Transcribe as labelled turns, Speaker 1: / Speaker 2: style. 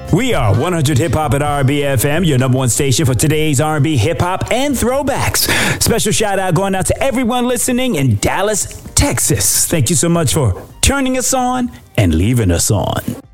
Speaker 1: We are 100 Hip Hop at RBFM, your number one station for today's R&B, hip hop, and throwbacks. Special shout out going out to everyone listening in Dallas, Texas. Thank you so much for turning us on and leaving us on.